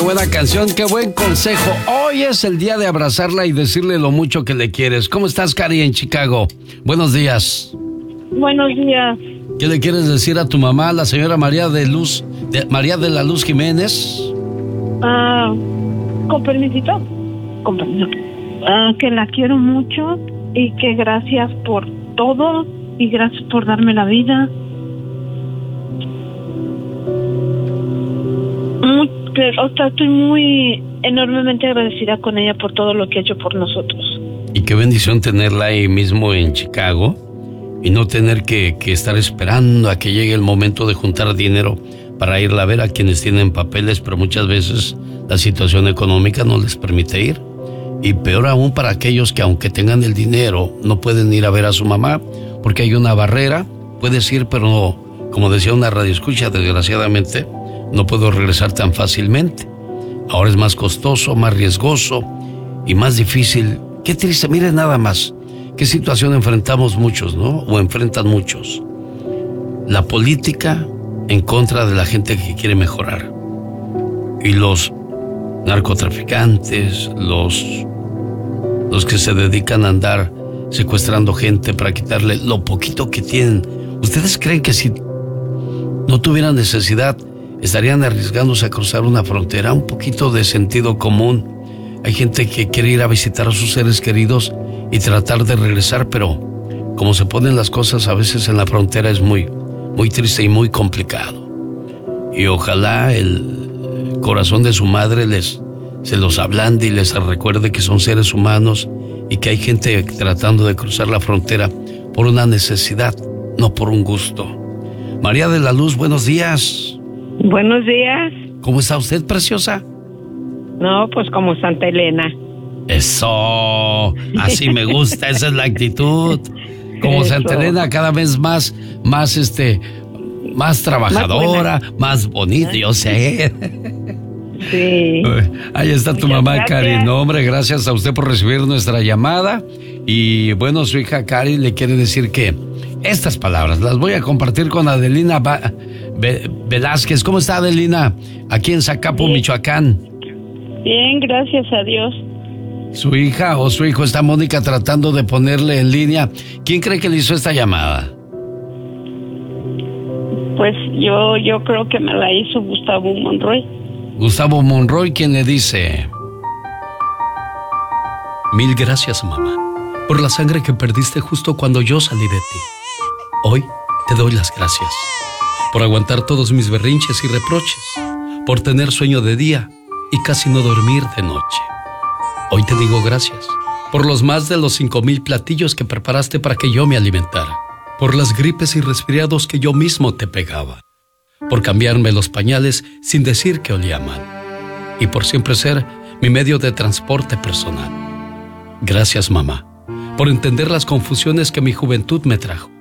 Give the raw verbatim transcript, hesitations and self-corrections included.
buena canción, qué buen consejo. Hoy es el día de abrazarla y decirle lo mucho que le quieres. ¿Cómo estás, Cari, en Chicago? Buenos días. Buenos días. ¿Qué le quieres decir a tu mamá, la señora María de Luz, de, María de la Luz Jiménez? Ah, con permisito. Con permiso. Ah, que la quiero mucho y que gracias por todo y gracias por darme la vida. Muy, o sea, estoy muy enormemente agradecida con ella por todo lo que ha hecho por nosotros. Y qué bendición tenerla ahí mismo en Chicago y no tener que, que estar esperando a que llegue el momento de juntar dinero para irla a ver a quienes tienen papeles, pero muchas veces la situación económica no les permite ir. Y peor aún para aquellos que aunque tengan el dinero no pueden ir a ver a su mamá porque hay una barrera. Puedes ir, pero no, como decía una radioescucha, desgraciadamente no puedo regresar tan fácilmente. Ahora es más costoso, más riesgoso y más difícil. Qué triste, miren nada más qué situación enfrentamos muchos, ¿no? O enfrentan muchos. La política en contra de la gente que quiere mejorar. Y los narcotraficantes, los, los que se dedican a andar secuestrando gente para quitarle lo poquito que tienen. ¿Ustedes creen que si no tuvieran necesidad estarían arriesgándose a cruzar una frontera? Un poquito de sentido común. Hay gente que quiere ir a visitar a sus seres queridos y tratar de regresar, pero como se ponen las cosas a veces en la frontera es muy, muy triste y muy complicado. Y ojalá el corazón de su madre les se los ablande y les recuerde que son seres humanos y que hay gente tratando de cruzar la frontera por una necesidad, no por un gusto. María de la Luz, buenos días. Buenos días. ¿Cómo está usted, preciosa? No, pues como Santa Elena. Eso, así me gusta, esa es la actitud. Como Eso. Santa Elena, cada vez más, más este, más trabajadora, más, más bonita, yo sé. Sí. Ahí está tu Muchas mamá, gracias. Cari. No, hombre, gracias a usted por recibir nuestra llamada. Y bueno, su hija Cari le quiere decir que estas palabras las voy a compartir con Adelina Ba- Be- Velázquez. ¿Cómo está, Adelina? Aquí en Zacapo, Bien. Michoacán. Bien, gracias a Dios. Su hija o su hijo está, Mónica, tratando de ponerle en línea. ¿Quién cree que le hizo esta llamada? Pues yo yo creo que me la hizo Gustavo Monroy. Gustavo Monroy, quien le dice: mil gracias, mamá, por la sangre que perdiste justo cuando yo salí de ti. Hoy te doy las gracias por aguantar todos mis berrinches y reproches, por tener sueño de día y casi no dormir de noche. Hoy te digo gracias por los más de los cinco mil platillos que preparaste para que yo me alimentara, por las gripes y resfriados que yo mismo te pegaba, por cambiarme los pañales sin decir que olía mal, y por siempre ser mi medio de transporte personal. Gracias, mamá, por entender las confusiones que mi juventud me trajo,